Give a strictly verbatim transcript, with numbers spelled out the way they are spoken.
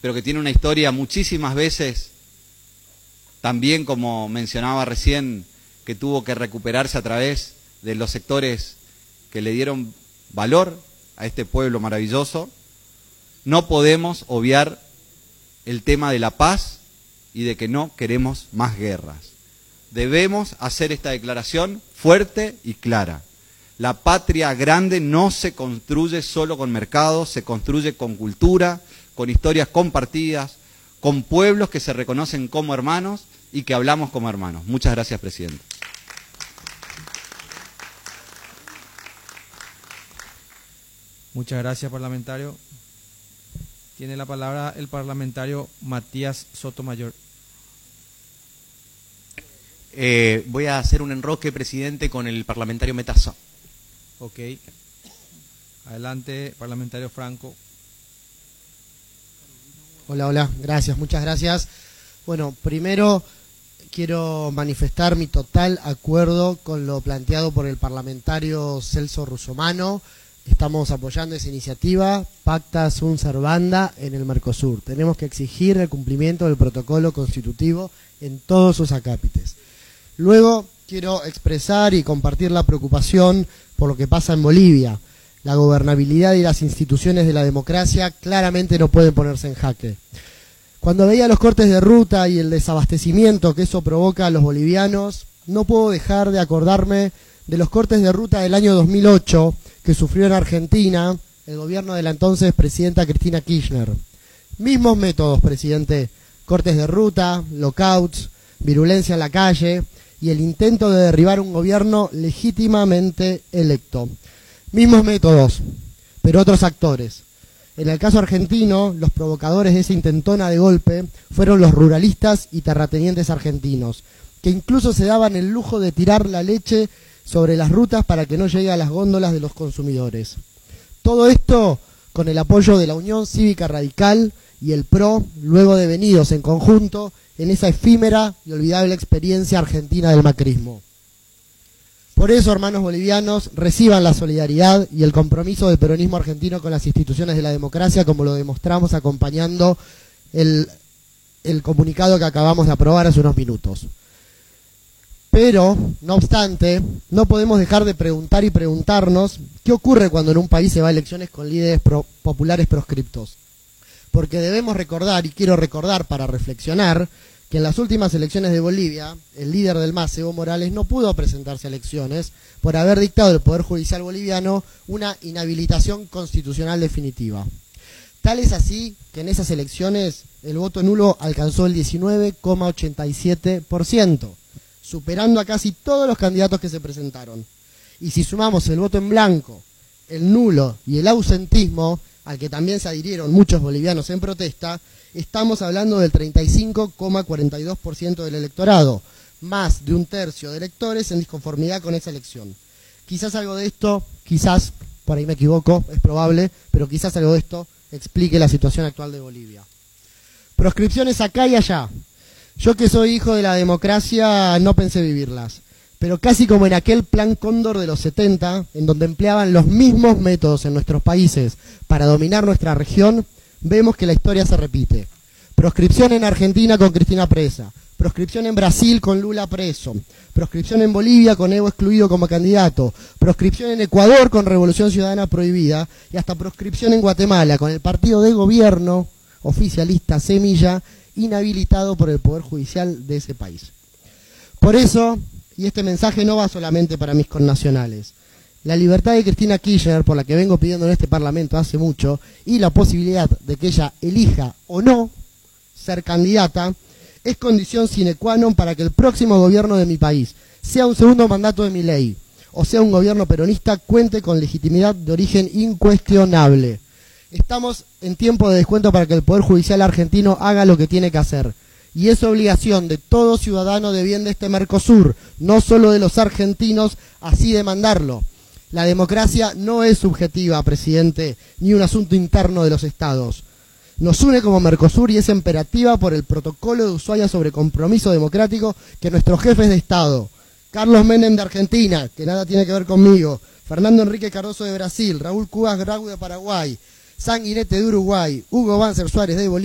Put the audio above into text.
pero que tiene una historia muchísimas veces, también como mencionaba recién, que tuvo que recuperarse a través de los sectores que le dieron valor a este pueblo maravilloso. No podemos obviar el tema de la paz y de que no queremos más guerras. Debemos hacer esta declaración fuerte y clara. La patria grande no se construye solo con mercados, se construye con cultura, con historias compartidas, con pueblos que se reconocen como hermanos y que hablamos como hermanos. Muchas gracias, presidente. Muchas gracias, parlamentario. Tiene la palabra el parlamentario Matías Sotomayor. Eh, voy a hacer un enroque, presidente, con el parlamentario Metaza. Ok. Adelante, parlamentario Franco. Hola, hola, gracias, muchas gracias. Bueno, primero quiero manifestar mi total acuerdo con lo planteado por el parlamentario Celso Russomano. Estamos apoyando esa iniciativa, Pacta Sunt Servanda, en el Mercosur. Tenemos que exigir el cumplimiento del protocolo constitutivo en todos sus acápites. Luego quiero expresar y compartir la preocupación por lo que pasa en Bolivia. La gobernabilidad y las instituciones de la democracia claramente no pueden ponerse en jaque. Cuando veía los cortes de ruta y el desabastecimiento que eso provoca a los bolivianos, no puedo dejar de acordarme de los cortes de ruta del año dos mil ocho que sufrió en Argentina el gobierno de la entonces presidenta Cristina Kirchner. Mismos métodos, presidente, cortes de ruta, lockouts, virulencia en la calle y el intento de derribar un gobierno legítimamente electo. Mismos métodos, pero otros actores. En el caso argentino, los provocadores de esa intentona de golpe fueron los ruralistas y terratenientes argentinos, que incluso se daban el lujo de tirar la leche sobre las rutas para que no llegue a las góndolas de los consumidores. Todo esto con el apoyo de la Unión Cívica Radical y el P R O, luego devenidos en conjunto en esa efímera y olvidable experiencia argentina del macrismo. Por eso, hermanos bolivianos, reciban la solidaridad y el compromiso del peronismo argentino con las instituciones de la democracia, como lo demostramos acompañando el, el comunicado que acabamos de aprobar hace unos minutos. Pero, no obstante, no podemos dejar de preguntar y preguntarnos qué ocurre cuando en un país se va a elecciones con líderes pro, populares proscriptos. Porque debemos recordar, y quiero recordar para reflexionar, que en las últimas elecciones de Bolivia, el líder del M A S, Evo Morales, no pudo presentarse a elecciones por haber dictado el Poder Judicial boliviano una inhabilitación constitucional definitiva. Tal es así que en esas elecciones el voto nulo alcanzó el diecinueve coma ochenta y siete por ciento, superando a casi todos los candidatos que se presentaron. Y si sumamos el voto en blanco, el nulo y el ausentismo, al que también se adhirieron muchos bolivianos en protesta, estamos hablando del treinta y cinco coma cuarenta y dos por ciento del electorado, más de un tercio de electores en disconformidad con esa elección. Quizás algo de esto, quizás, por ahí me equivoco, es probable, pero quizás algo de esto explique la situación actual de Bolivia. Proscripciones acá y allá. Yo que soy hijo de la democracia no pensé vivirlas, pero casi como en aquel plan Cóndor de los setenta, en donde empleaban los mismos métodos en nuestros países para dominar nuestra región, vemos que la historia se repite. Proscripción en Argentina con Cristina presa, proscripción en Brasil con Lula preso, proscripción en Bolivia con Evo excluido como candidato, proscripción en Ecuador con Revolución Ciudadana prohibida y hasta proscripción en Guatemala con el partido de gobierno oficialista Semilla inhabilitado por el Poder Judicial de ese país. Por eso, y este mensaje no va solamente para mis connacionales, la libertad de Cristina Kirchner, por la que vengo pidiendo en este Parlamento hace mucho, y la posibilidad de que ella elija o no ser candidata, es condición sine qua non para que el próximo gobierno de mi país, sea un segundo mandato de Milei, o sea un gobierno peronista, cuente con legitimidad de origen incuestionable. Estamos en tiempo de descuento para que el Poder Judicial argentino haga lo que tiene que hacer. Y es obligación de todo ciudadano de bien de este Mercosur, no solo de los argentinos, así demandarlo. La democracia no es subjetiva, presidente, ni un asunto interno de los estados. Nos une como Mercosur y es imperativa por el protocolo de Ushuaia sobre compromiso democrático que nuestros jefes de Estado, Carlos Menem de Argentina, que nada tiene que ver conmigo, Fernando Enrique Cardoso de Brasil, Raúl Cubas Grau de Paraguay, Sanguinete de Uruguay, Hugo Banzer Suárez de Bolivia,